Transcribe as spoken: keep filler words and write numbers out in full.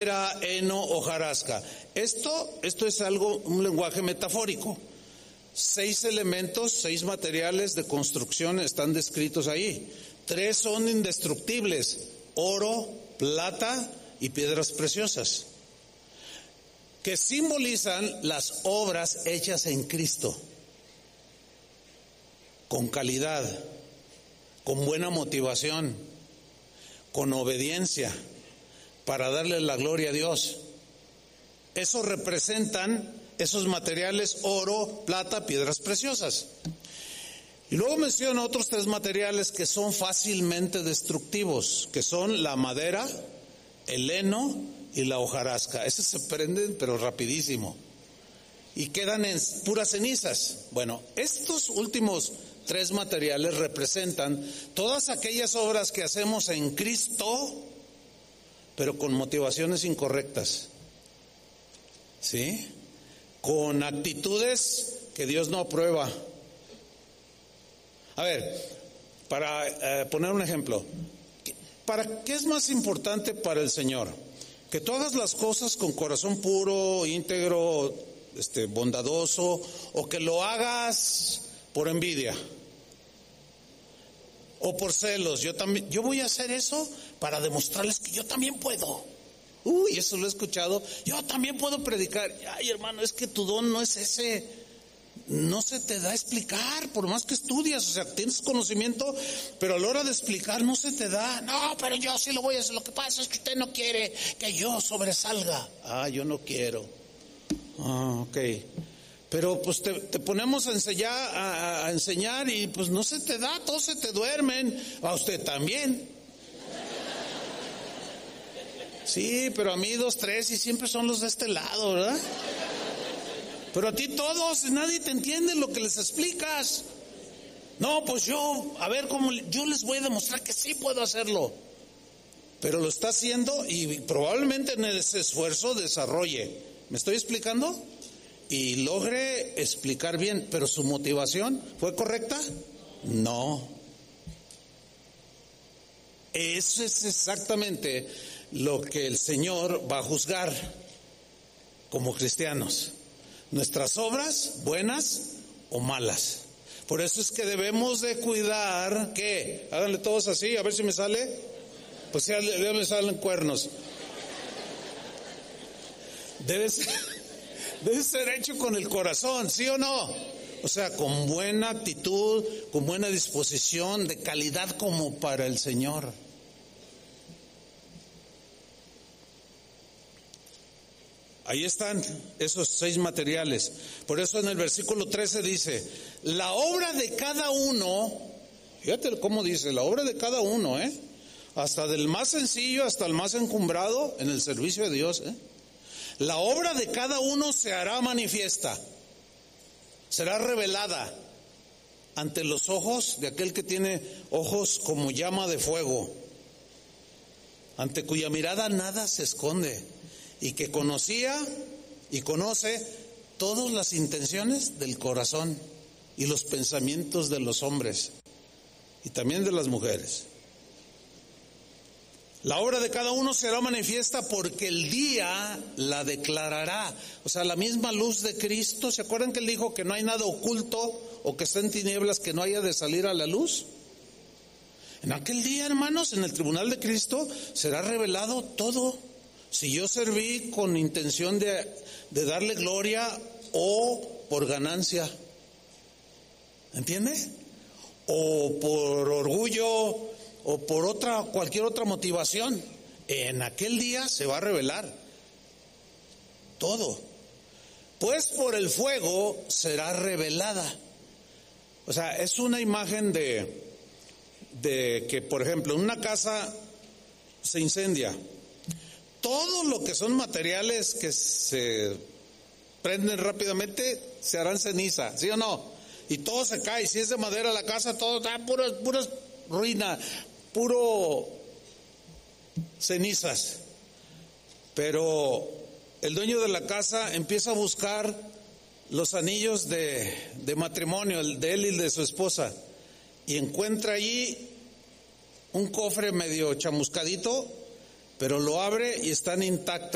madera, heno, hojarasca. Esto, esto es algo, un lenguaje metafórico. Seis elementos, seis materiales de construcción están descritos ahí. Tres son indestructibles: oro, plata y piedras preciosas, que simbolizan las obras hechas en Cristo, con calidad, con buena motivación, con obediencia, para darle la gloria a Dios. Eso representan esos materiales: oro, plata, piedras preciosas. Y luego menciona otros tres materiales que son fácilmente destructivos, que son la madera, el heno y la hojarasca. Esos se prenden pero rapidísimo y quedan en puras cenizas. Bueno, estos últimos tres materiales representan todas aquellas obras que hacemos en Cristo, pero con motivaciones incorrectas, ¿sí? Con actitudes que Dios no aprueba. A ver, para eh, poner un ejemplo, ¿para qué es más importante para el Señor? Que tú hagas las cosas con corazón puro, íntegro, este, bondadoso, o que lo hagas por envidia o por celos. Yo también, yo voy a hacer eso para demostrarles que yo también puedo. Uy, eso lo he escuchado. Yo también puedo predicar. Ay, hermano, es que tu don no es ese. No se te da a explicar, por más que estudias, o sea, tienes conocimiento, pero a la hora de explicar no se te da. No, pero yo sí lo voy a hacer. Lo que pasa es que usted no quiere que yo sobresalga. Ah, yo no quiero. Ah, ok. Pero pues te, te ponemos a enseñar, a, a enseñar y pues no se te da, todos se te duermen. A usted también. Sí, pero a mí dos, tres y siempre son los de este lado, ¿verdad? Pero a ti todos, nadie te entiende lo que les explicas. No, pues yo, a ver cómo, yo les voy a demostrar que sí puedo hacerlo. Pero lo está haciendo y probablemente en ese esfuerzo desarrolle. ¿Me estoy explicando? Y logre explicar bien, pero su motivación ¿fue correcta? No. Eso es exactamente lo que el Señor va a juzgar como cristianos. Nuestras obras, buenas o malas. Por eso es que debemos de cuidar, ¿qué? Háganle todos así, a ver si me sale. Pues ya me salen cuernos. Debe ser, debe ser hecho con el corazón, ¿sí o no? O sea, con buena actitud, con buena disposición, de calidad como para el Señor. Ahí están esos seis materiales. Por eso en el versículo trece dice, la obra de cada uno, fíjate cómo dice, la obra de cada uno, ¿eh? Hasta del más sencillo hasta el más encumbrado en el servicio de Dios, ¿eh? La obra de cada uno se hará manifiesta, será revelada ante los ojos de aquel que tiene ojos como llama de fuego, ante cuya mirada nada se esconde, y que conocía y conoce todas las intenciones del corazón y los pensamientos de los hombres y también de las mujeres. La obra de cada uno será manifiesta porque el día la declarará. O sea, la misma luz de Cristo. ¿Se acuerdan que él dijo que no hay nada oculto o que está en tinieblas que no haya de salir a la luz? En aquel día, hermanos, en el tribunal de Cristo será revelado todo. Si yo serví con intención de, de darle gloria o por ganancia, ¿entiende? O por orgullo o por otra, cualquier otra motivación, en aquel día se va a revelar todo. Pues por el fuego será revelada. O sea, es una imagen de, de que, por ejemplo, en una casa se incendia. Todo lo que son materiales que se prenden rápidamente se harán ceniza, ¿sí o no? Y todo se cae. Si es de madera la casa, todo está pura, pura ruina, puro cenizas. Pero el dueño de la casa empieza a buscar los anillos de, de matrimonio, el de él y el de su esposa, y encuentra allí un cofre medio chamuscadito, pero lo abre y están intactas